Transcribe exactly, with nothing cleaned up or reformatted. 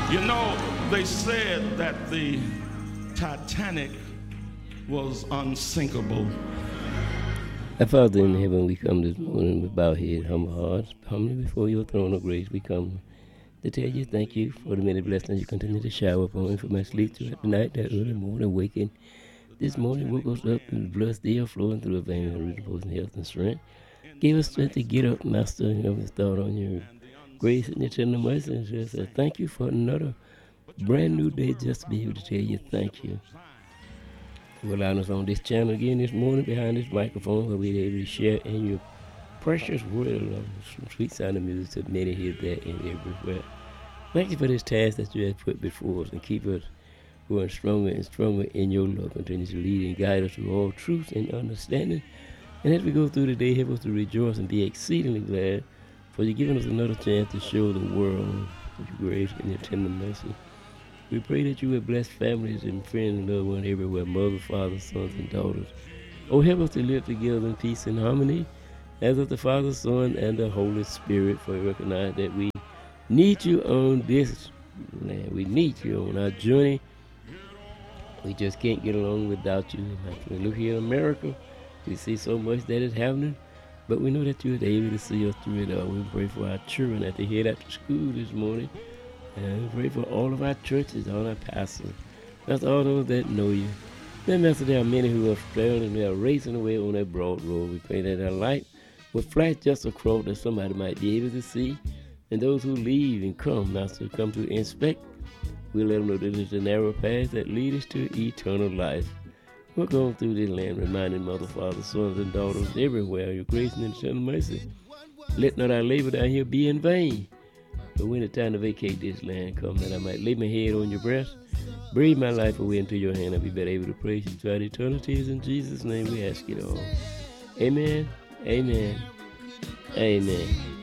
You know, they said that the Titanic was unsinkable. Our Father in heaven, we come this morning with bowed head, humble hearts, humbly before your throne of grace. We come to tell you thank you for the many blessings you continue to shower upon me, for my sleep throughout the night, that early morning waking. This morning woke us up and the blood still flowing through our veins, and reposing health and strength. Give us strength to get up, Master, and have us thought on your grace and your tender mercy. And just say thank you for another brand new day, just to be able to tell you thank you. You allowing us on this channel again this morning behind this microphone, where we're able to share in your precious word of love, some sweet sounding music to many here, there, and everywhere. Thank you for this task that you have put before us, and keep us growing stronger and stronger in your love. Continue to lead and guide us through all truth and understanding. And as we go through the day, help us to rejoice and be exceedingly glad, for you've given us another chance to show the world your grace and your tender mercy. We pray that you will bless families and friends and loved ones everywhere, mothers, fathers, sons, and daughters. Oh, help us to live together in peace and harmony, as of the Father, Son, and the Holy Spirit, for we recognize that we need you on this land. We need you on our journey. We just can't get along without you. We look here in America, we see so much that is happening, but we know that you are able to see us through it all. We pray for our children that they head out to school this morning. And we pray for all of our churches, all our pastors. That's all those that know you. Then, Master, there are many who are struggling and they are racing away on that broad road. We pray that our light will flash just across that somebody might be able to see. And those who leave and come, Master, come to inspect, we'll let them know that it's a narrow path that leads us to eternal life. We're going through this land, reminding mother, father, sons, and daughters everywhere your grace and tender mercy. Let not our labor down here be in vain. But when the time to vacate this land come, that I might lay my head on your breast, breathe my life away into your hand, and be better able to praise you throughout eternities. In Jesus' name we ask it all. Amen, amen, amen.